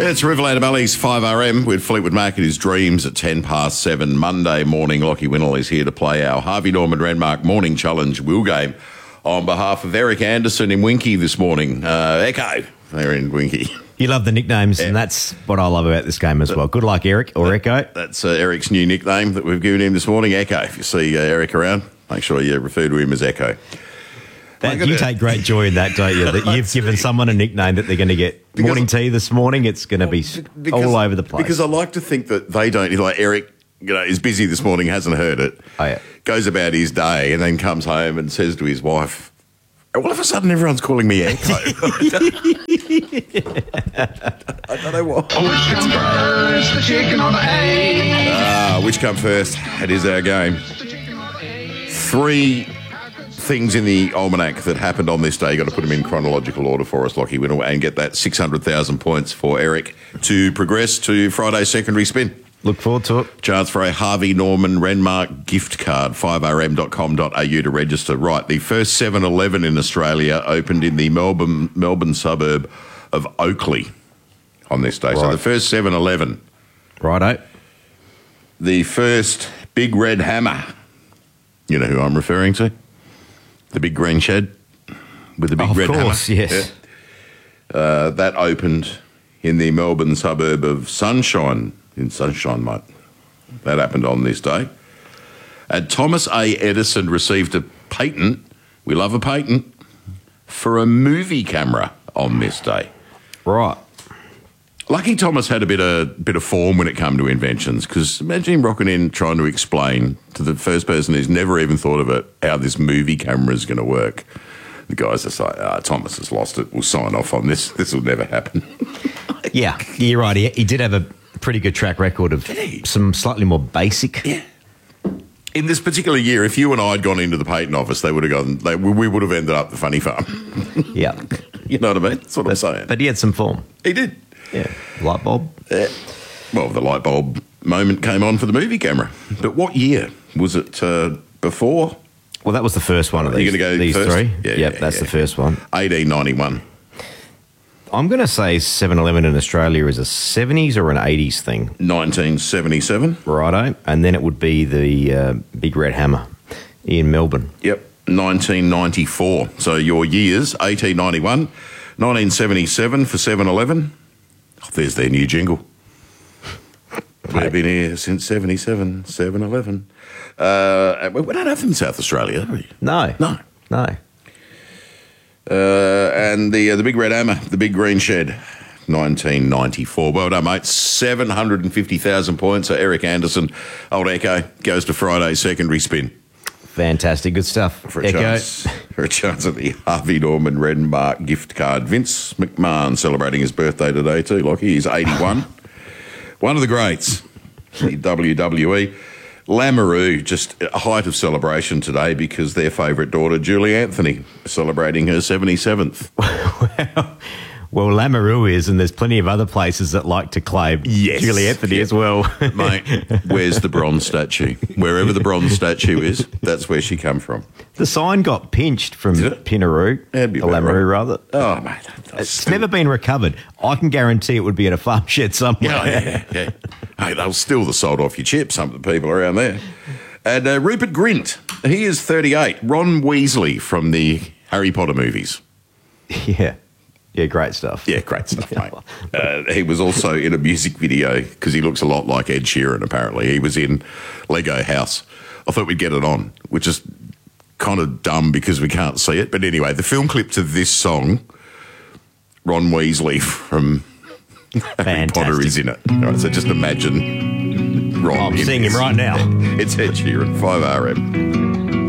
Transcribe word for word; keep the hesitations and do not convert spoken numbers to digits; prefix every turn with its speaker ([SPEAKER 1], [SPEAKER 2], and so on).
[SPEAKER 1] It's Riverland Valley's five R M with Fleetwood Mac and his dreams at ten past seven Monday morning. Lockie Winnell is here to play our Harvey Norman Renmark Morning Challenge Will Game on behalf of Eric Anderson in Winky this morning. Uh, Echo, they're in Winky.
[SPEAKER 2] You love the nicknames, yeah. And that's what I love about this game as well. Good luck, Eric, or Echo.
[SPEAKER 1] That's uh, Eric's new nickname that we've given him this morning, Echo. If you see uh, Eric around, make sure you refer to him as Echo.
[SPEAKER 2] That, you take great joy in that, don't you? That you've given someone a nickname that they're going to get because morning tea this morning. It's going to be because, all over the place.
[SPEAKER 1] Because I like to think that they don't, like Eric, you know, is busy this morning, hasn't heard it,
[SPEAKER 2] oh, yeah.
[SPEAKER 1] goes about his day and then comes home and says to his wife, all of a sudden everyone's calling me Echo. I don't know what.
[SPEAKER 3] Which comes first, the chicken or the egg?
[SPEAKER 1] Ah, which come first? It is our game. Three things in the almanac that happened on this day. You've got to put them in chronological order for us, Lockie Winnell, and get that six hundred thousand points for Eric to progress to Friday's secondary spin.
[SPEAKER 2] Look forward to it.
[SPEAKER 1] Chance for a Harvey Norman Renmark gift card, five r m dot com dot a u to register. Right, the first seven eleven in Australia opened in the Melbourne Melbourne suburb of Oakley on this day. Right. So the first seven eleven.
[SPEAKER 2] Righto.
[SPEAKER 1] The first Big Red Hammer. You know who I'm referring to? The big green shed with the big
[SPEAKER 2] oh,
[SPEAKER 1] red hammer.
[SPEAKER 2] Of course, yes.
[SPEAKER 1] Yeah. Uh, that opened in the Melbourne suburb of Sunshine, in Sunshine, mate. That happened on this day. And Thomas A. Edison received a patent, we love a patent, for a movie camera on this day.
[SPEAKER 2] Right.
[SPEAKER 1] Lucky Thomas had a bit of bit of form when it came to inventions, because imagine him rocking in trying to explain to the first person who's never even thought of it how this movie camera is going to work. The guys are like, ah, Thomas has lost it. We'll sign off on this. This will never happen.
[SPEAKER 2] Yeah, you're right. He, he did have a pretty good track record of some slightly more basic.
[SPEAKER 1] Yeah. In this particular year, if you and I had gone into the patent office, they would have gone. They, we would have ended up the funny farm.
[SPEAKER 2] Yeah.
[SPEAKER 1] You know what I mean? That's what
[SPEAKER 2] but,
[SPEAKER 1] I'm saying.
[SPEAKER 2] But he had some form.
[SPEAKER 1] He did.
[SPEAKER 2] Yeah, light bulb.
[SPEAKER 1] Uh, well, the light bulb moment came on for the movie camera. But what year? Was it uh, before?
[SPEAKER 2] Well, that was the first one of these,
[SPEAKER 1] You're gonna go
[SPEAKER 2] these
[SPEAKER 1] first?
[SPEAKER 2] three.
[SPEAKER 1] Yeah,
[SPEAKER 2] yep,
[SPEAKER 1] yeah,
[SPEAKER 2] that's
[SPEAKER 1] yeah.
[SPEAKER 2] the first one.
[SPEAKER 1] eighteen ninety-one.
[SPEAKER 2] I'm going to say seven eleven in Australia is a seventies or an eighties thing.
[SPEAKER 1] nineteen seventy-seven.
[SPEAKER 2] Righto. And then it would be the uh, Big Red Hammer in Melbourne.
[SPEAKER 1] Yep, nineteen ninety-four. So your years, eighteen ninety-one, nineteen seventy-seven for seven eleven. Oh, there's their new jingle. We've been here since seventy-seven, seven eleven. Uh, we don't have them in South Australia, do we?
[SPEAKER 2] No.
[SPEAKER 1] No.
[SPEAKER 2] No.
[SPEAKER 1] Uh, and the uh, the Big Red Hammer, the Big Green Shed, nineteen ninety-four. Well done, mate. seven hundred fifty thousand points. So Eric Anderson, old Echo, goes to Friday's secondary spin.
[SPEAKER 2] Fantastic. Good stuff.
[SPEAKER 1] For a,
[SPEAKER 2] Echo.
[SPEAKER 1] chance, for a chance at the Harvey Norman Renmark gift card. Vince McMahon celebrating his birthday today too, Lockie. He's eighty-one. One of the greats, the W W E. Lamoureux, just a height of celebration today because their favourite daughter, Julie Anthony, celebrating her seventy-seventh.
[SPEAKER 2] Well, well, Lamoureux is, and there's plenty of other places that like to claim
[SPEAKER 1] yes.
[SPEAKER 2] Julie Anthony yeah. as well.
[SPEAKER 1] Mate, where's the bronze statue? Wherever the bronze statue is, that's where she come from.
[SPEAKER 2] The sign got pinched from Pinaroo, or Lamoureux rather.
[SPEAKER 1] Oh, mate.
[SPEAKER 2] It's
[SPEAKER 1] still...
[SPEAKER 2] never been recovered. I can guarantee it would be at a farm shed somewhere.
[SPEAKER 1] Yeah, yeah, yeah. Hey, they'll steal the salt off your chips, some of the people around there. And uh, Rupert Grint, he is thirty-eight. Ron Weasley from the Harry Potter movies.
[SPEAKER 2] Yeah. Yeah, great stuff.
[SPEAKER 1] Yeah, great stuff, mate. Uh, he was also in a music video because he looks a lot like Ed Sheeran, apparently. He was in Lego House. I thought we'd get it on, which is kind of dumb because we can't see it. But anyway, the film clip to this song, Ron Weasley from Harry Potter is in it. All right, so just imagine Ron.
[SPEAKER 2] I'm seeing him right now.
[SPEAKER 1] It's Ed Sheeran, five R M.